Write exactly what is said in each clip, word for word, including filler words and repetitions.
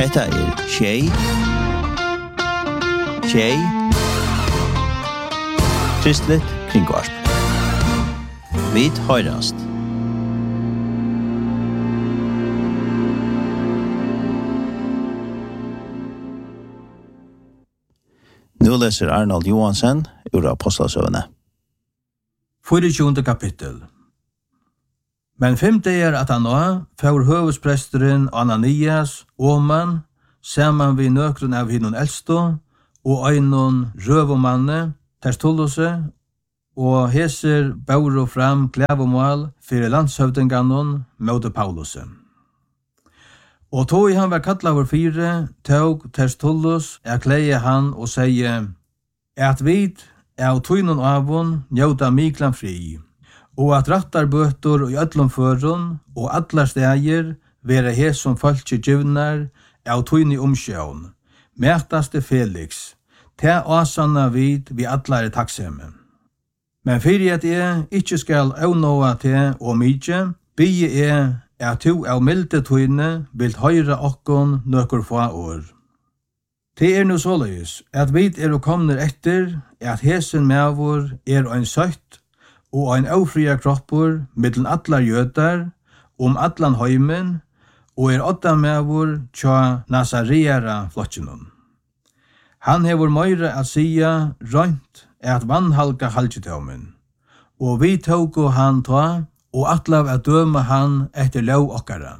Hetta er Shay. Shay. Kristligt kringvarp. Vit høyrast. Nu leser Arnold Johansen ur Apostlasøvne. tjuende kapittel. Men fem dager at han nå, får høvespresteren Ananias, Åman, saman vi nøkron av hinnon eldstå, og einon røvomanne, Tertulluse, og heser bauro fram klævomål fyrir landshøvdinganon møte Paulusen. Og tog han var kattla vår fire, tog Tertullus er kleie han og sier, at vid av tøynon avon njóta miklan fri, og at rattar bøtur og öllum førun og allar stægir vera hes som falskje djivnar av tøyni omsjøvn, mætaste Felix, ta asanna vid vi allar er takksemme. Men fyrir at jeg ikkje skal avnåa til og mykje, bygge jeg at to av milde tøyne vil høyra okkon nøkker få år. Det er nu såleis, at vi er og kommer etter at hesen mevor er ein søtt og ein ofria kroppur mittlen allar jøtar om allan heimen og er åtta mevor tja Nazareara flotjennom. Han hevur meira at sia rønt at vannhalka halgjetømen, og vi tåg han ta og atlav at døma han etter lov okkara.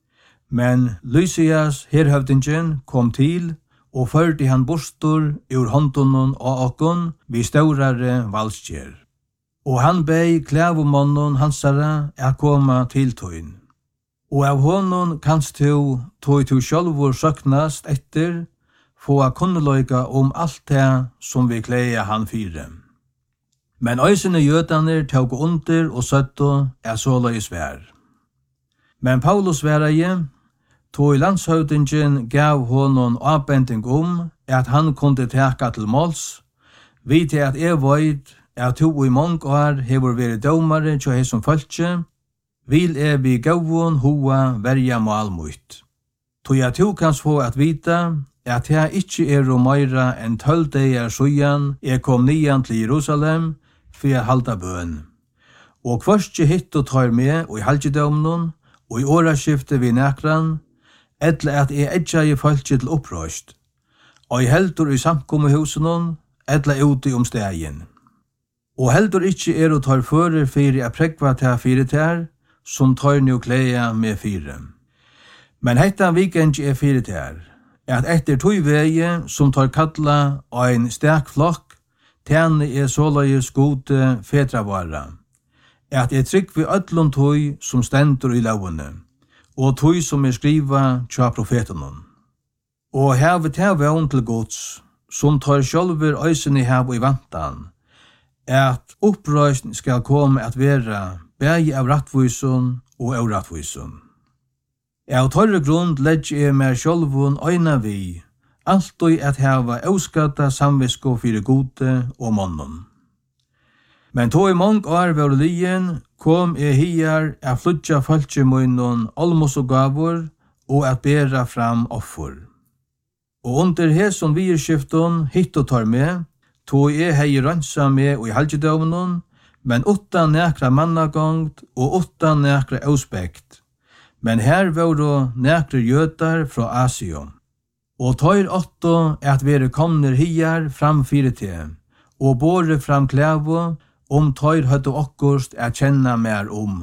Men Lysias herhøvdingen kom til og førte han bostor ur håndonon og okkon vi staurare valskjer. Og han bei klævomånnen hansara at koma til tøyn. Og av honon kanst du tøy tu sjálvur søknast etter få a kunneløyga om alt det som vi kleia han fire. Men øysene jødaner tåg under og søtto er såløy svær. Men Paulus svereie, tog landshøvdingen gav honom avbending om at han kunne teka til måls, vid til at jeg veit at to i mange år hever vært domare til hesson falskje, vil jeg vi gavon hoa verja malmut. Tog jeg to kans få at vita at jeg ikkje er og meira enn tølv dager søyan jeg kom nian til Jerusalem for jeg halda bøn. Og kvørstje hitt og tar med og i halgjedomnon og i åraskifte vi nekran, etle at jeg etja i falskje til opprøst, og jeg heldur i samkommehusenon, etle ute om stegin. Og heldur ikkje er og tar fører fyrir a prekva til fyrir ter, som tar nu kleia med fyrir. Men hetta weekend er fyrir ter, at etter tøy veie som tar kalla ein sterk flokk, tjene er såleis gode fedravara, at er trygg vi öllum tøy som stendur i lovene, og tøy som er skriva tja profetenon. Og hevet her vevn til gods, som tar sjálfur øysene hev i vantan, at opprøysen skal komme at vera bægi av rattvusun og av rattvusun. Av tørre grunn legg jeg mer sjálfun øyna vi, alltid at heva auskata samvisko fyrir gode og månnen. Men tog i mange år var lien, kom jeg hier at flutja falskjemunnen almos og gavur, og at bera fram offer. Og under hesson virskifton hitt og tar med, tog jeg hei rønsa med og i halgjedøvnen, men utan nekra mannagongt og utan nekra auspekt. Men her var det nekra jøtar fra Asien. Og tøyr åtto at vere komner hier fram fyrir te, og båre fram klævo, om tøyr høttu okkurst at kjenna mer om.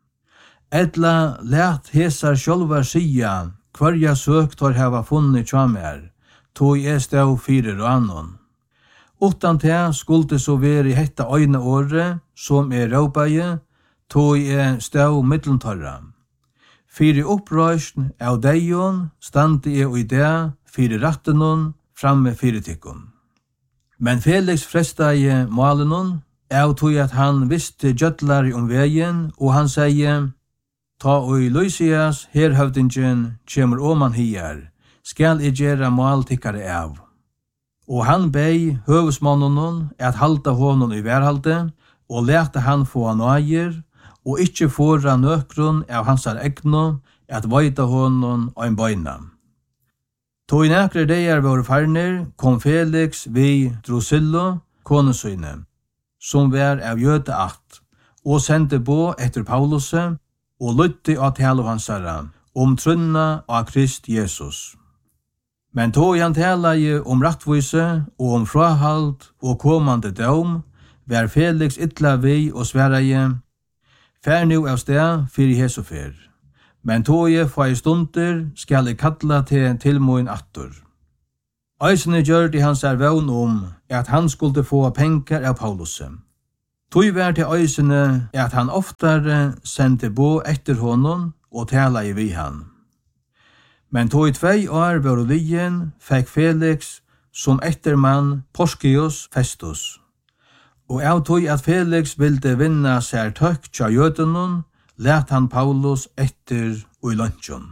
Etla let hesar sjálvar sia, hverja søk tøyr hava funnet tja mer, tog jeg stau fyrir og annon. Utan te skulle så vere i hetta øyne åre, som er råpaie, tog jeg stau mittlentørra. Fyri opprøysn av deion standi jeg i det, fyri rattenon, framme fyri tikkun. Men Felix frestaie malenon, av tog at han visste gjøtlari om veien, og han sier, ta og Lysias herhøvdingen kjemur oman hier, skal jeg gjera mal tikkare av. Og han bei høvesmannen at halda honom i værhalde, og lærte han få han nøyer, og ikkje fåra nøkron av hansar egno at veita honom ein bøyna. Tog nekre deir var farner, kom Felix vi Drusilla, konesyne, som var av jøde akt, og sendte på etter Paulus, og lytte av tale hansara, om trunna av Krist Jesus. Men tog han tale om rattvise, og om frahald, og kommande dom, var Felix ytla vi og sverige, fær nu av sted fyrir Jesu fyr. Men tog jeg fra i stunder skal jeg kalla til tilmoen attor. Eisene gjør det hans er vevn om at han skulle få penger av Paulus. Tog var til eisene at han oftare sendte bo etter honom og tala i vi han. Men tog i tvei år var lijen fikk Felix som ettermann Porcius Festus. Og av tog at Felix ville vinna seg tøkk tja jødenon, let han Paulus etter og i lunsjon.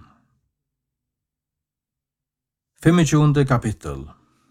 tjuende kapittel.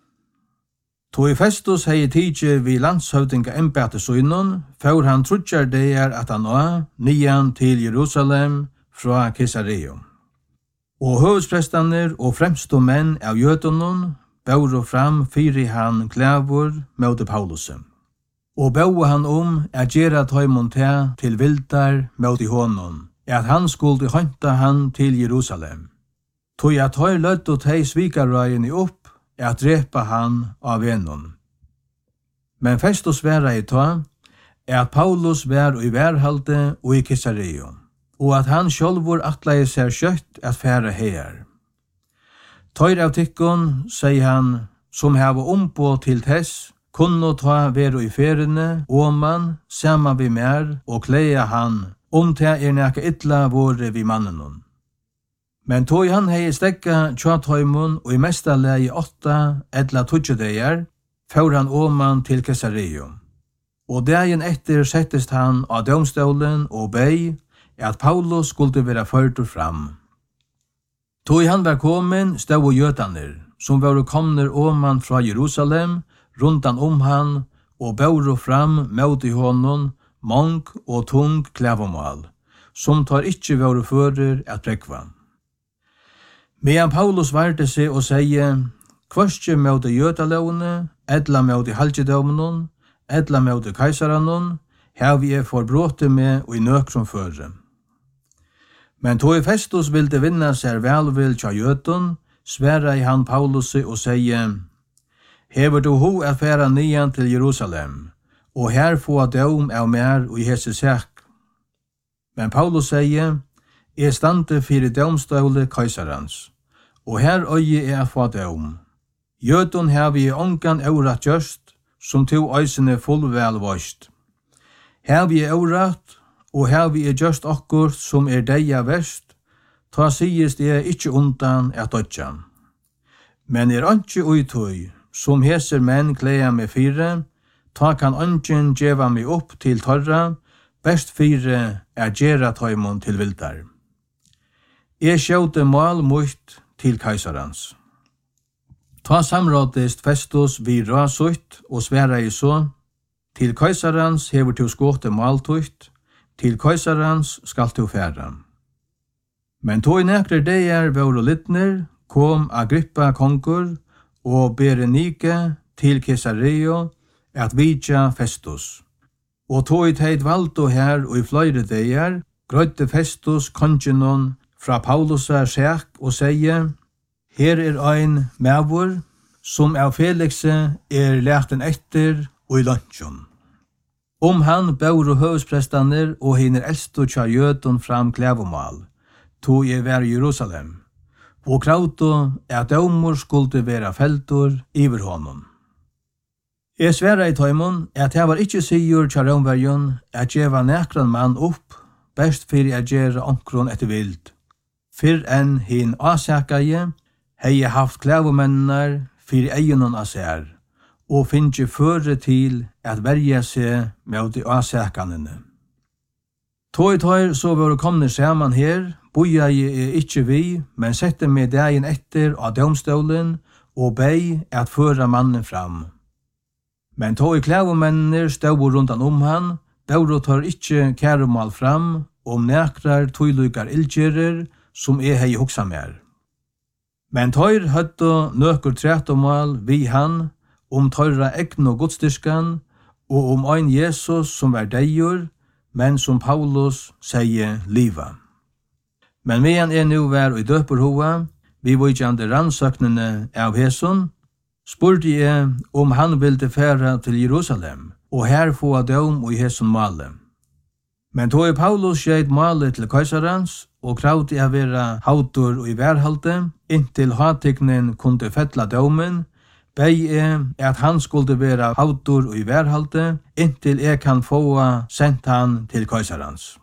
Tog Festus hei tidje vi landshøvdinga embætesøynon, for han trudjar det er at han var nian til Jerusalem fra Caesarea. Og høvdsprestaner og fremstå menn av jødenon bæro fram fyri han klævor møte Paulusen. Og bæu han om at gjera tøymon te til vildar møte honom, at han skulle hanta han til Jerusalem. Tog at høy løtt og tei svikarøyene opp, at drepa han av venon. Men Festus væra i ta, at Paulus var i værhalde og i Caesarea, og at han sjálvur atleie seg kjøtt at færa her. Tøyr av tikkun, sier han, som hava ombå til tess, kunne ta vero i ferene, åman, saman vi mer, og kleia han, om te er nekka ytla våre vi mannenon. Men tog han hei stekka tjatøymon og i mesta leie åtta edla tudjedeir, får han åman til Caesarea. Og dagen etter settest han av domstolen og bei at Paulus skulle være førtur fram. Tog han var komen, stod og jøtaner, som var komner åman fra Jerusalem, rundan om han, og bauro fram mot i honom, mong og tung klævomal, som tar ikkje våre fører at prekva. Medan Paulus varte seg og sier, kvarskje mot i jøtalovene, edla mot i halgjedomnen, edla mot i kaisaranon, her vi er forbråte med og i nøkron føre. Men tog Festus ville vinna seg velvill tja jøten, sværa i han Paulus og sier, hever du ho at færa nian til Jerusalem, og her få dom av mer og i hese sak. Men Paulus sier, jeg stande fyrir domståle kaisarans, og her øye er få dom. Jøten her vi ongan eurat gjørst, som to øysene fullvel vost. Her vi er eurat, og her vi er gjørst okkur som er deia verst, ta sies det ikkje undan at dødjan. Men er ikkje uitøy, som heser menn kleia med fire, ta kan ongen djeva meg opp til torra, best fire er gjerra tøymon til vildar. Jeg sjåte mal mot til kaisarans. Ta samrådest Festus vi rasutt og sværa i så, til kaisarans hever til skåte maltutt, til kaisarans skal til færa. Men tog nekre deir våre littner, kom Agrippa kongur, og Berenike til Caesarea at vidja Festus. Og tog teit valdo her og i fløyre deir, grøyde Festus kongenon fra Paulusa sek og sier, her er ein mevor, som av Felixe er lærten etter og i lunsjon. Om han bauro høvdsprestaner og hinner eldsto tja jøton fram klævomal, tog jeg vær i Jerusalem, og krauto at domur skulle være feltor iver honom. Jeg sværa i tøymon at jeg var ikkje sigur tja romverjon at djeva nekran mann opp, best fyrir at gjera onkron etter vild. Fyrr enn hin asakaje, hei haft klævomennar fyrir eionon asær, og finnje føre til at verja seg med de asakanene. Tøy tøy så var komne saman her, boja jeg er ikkje vi, men sette meg dagen etter av domstolen og bei at føra mannen fram. Men tøy klævomennir stod rundan om han, bauro tar ikkje kærumal fram, om nekrar tøylukar ildgjerer som er hei hoksa mer. Men tøyr høttu nøkur trætomal vi han, om tøyra egn og godstyrskan, og om ein Jesus som var deigur, men som Paulus sier liva. Men medan er nu vær i døperhova, vi vujtjande rannsøknene av Heson, spurte jeg om han ville færa til Jerusalem, og her få døm i Heson male. Men tog Paulus skjeit male til kaisarans, og kravde jeg vera hautur i værhalte, inntil hatiknen kunde fettla dømen, bei jeg at han skulle vera hautur i værhalte, inntil jeg kan få sendt han til kaisarans.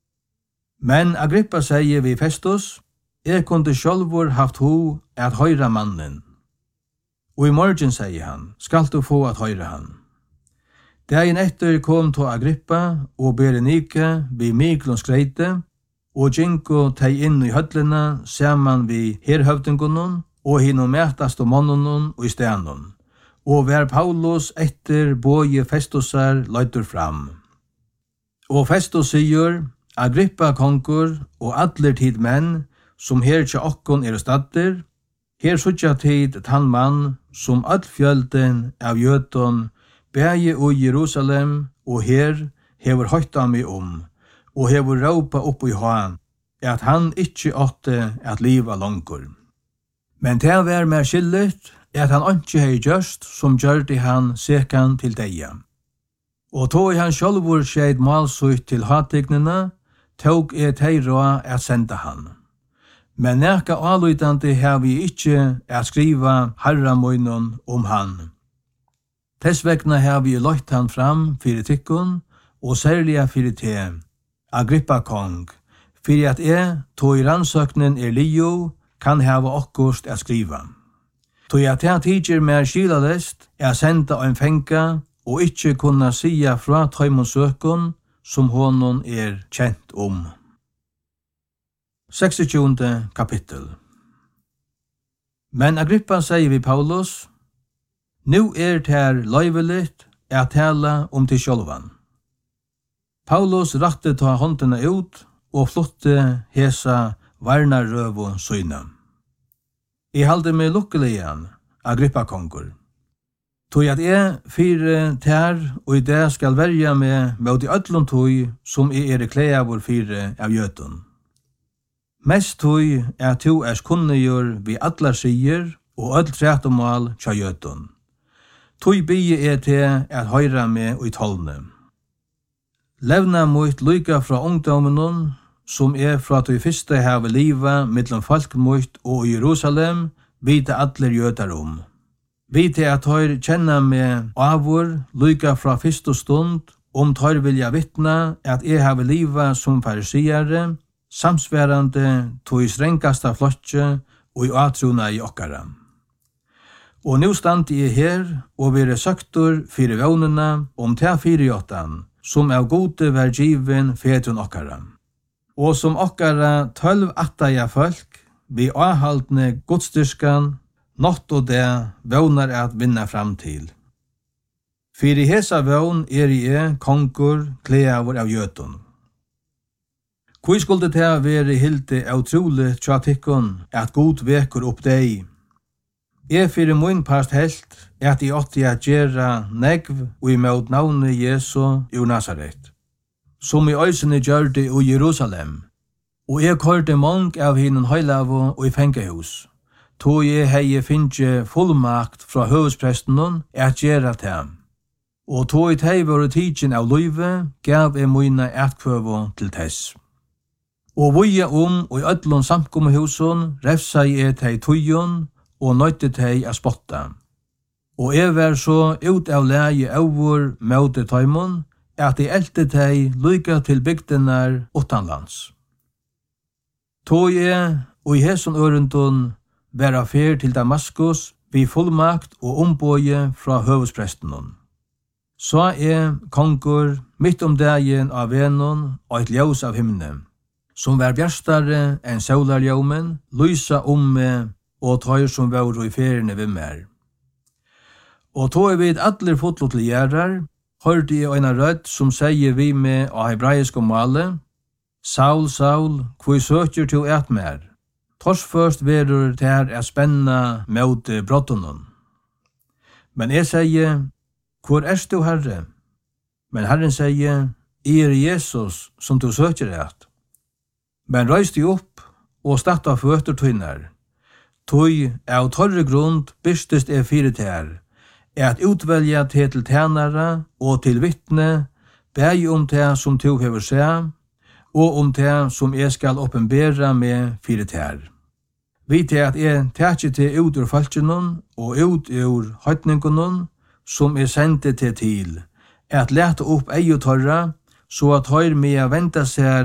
Men Agrippa sier vi Festus, jeg kunde sjálvur haft ho at høyra mannen. Og i morgen, sier han, skal du få at høyra han. Dagen etter kom to Agrippa og Berenike vi Miklon skreite, og gjenko teg inn i høllene saman vi herhøvdingonon, og hino mætast og monnonon og i stenon, og vær Paulus etter boje Festusar løytur fram. Og Festus sier, Agrippa konkur og allir tid menn, som her tja okkon er stadder, her sutja tid tann mann, som all fjölden av jöton, bæje og Jerusalem, og her hever høyta mig om, og hever råpa opp i han, at han ikkje åtte at liva longur. Men det var mer skillet, at han ikkje hei gjørst, som gjørte han sekan til deia. Og tog han sjálvur skeit malsutt til hatignina, tog er teira at senda han. Men nekka alutande har vi ikkje at skriva harramoinon om han. Tess vegna har vi løyt han fram fyrir tykkun, og særliga fyrir te, Agrippa kong, fyrir at jeg, tog i rannsøknen er lio, kan hava okkurst at skriva. Tog at jeg tidser mer skilalest, er senda ein fenga, og ikkje kunna sia fra tøymon søkun, som honon er kjent om. seksogtjúgunda kapittel. Men Agrippa sier vi Paulus, nu er det her løyveligt at tala om til sjálvan. Paulus rakte ta håndene ut og flotte hesa varnarøvo syna. I halde meg lukkeligen, Agrippa kongur. Tog at jeg fire tær og i det skal verja meg mot i öllum tog som jeg er klæavur fire av jötun. Mest tog er to er kunnigjur vi allar sier og öll trætumal tja jötun. Tog bygge er til at høyra meg i tolne. Levna mot lyka fra ungdomenon, som er fra tog fyrste heve liva mellom folk mot og Jerusalem, vite allir jötar om. Vite at høyr kjenna meg avur, lyka fra fyrste stund, om tøyr vilja vittna at jeg heve liva som farisiare, samsværande tog strengasta flotje og i atruna i okkara. Og nu stand jeg her og være søktur fyrir vevnuna om ta fyrirjåttan, som av gode var given fedrun okkara. Og som okkara tølv attaja folk, vi avhaldne godstyrskan, nått og det vevnar at vinna fram til. Fyrir hesa vevn er jeg kongur kleavur av jötun. Hvor skulle det være hilde av trolig tja tikkun at god vekur opp deg? Jeg fyrir mun past helt at jeg åtti at gjera negv og imot navnet Jesu i Nazaret, som i øysene gjørde i Jerusalem, og jeg kørte mong av hinnen høylavo og i fengehus, tog jeg hei finnje fullmakt fra høvespresten at gjera til. Og tog jeg hei vore tidsin av løyve, gav jeg mine etkvøvo til tess. Og vuja om og i öllun samkommehusun refsa jeg teg tujun og nøyte teg a spotta. Og jeg var så ut av leie over møte tøymon at jeg elte teg lyka til bygdenar utanlands. Tog jeg og i hesun ørundun var affær til Damaskus vi fullmakt og ombøye fra høvesprestenon. Så er kongur mitt om dagen av venon og et ljós av himne, som var bjørstare enn solarljómen, lysa om meg og tøyr som var i feriene ved mer. Og tog vid allir fotlo til gjerrar, hørte jeg en rødt som sier vi med av hebraisk og male, Saul, Saul, hvor søker til et mer? Torsførst verur ter er spenna mot brottonen. Men jeg sier, hvor er du, Herre? Men Herren sier, jeg er Jesus som du søker et. Men røys du opp og statt av føtter tøyner. Tøy av torre grunn bystest er fire ter, er at utvelja til til tjenere og til vittne, bæg om det som du hever seg, og om det som jeg skal oppenbera med fire ter. Vi til at jeg tætje til ut ur falskjennom og ut ur høytningennom, som er sendte til til, at lete opp ei og torra, så at høyr med å vente seg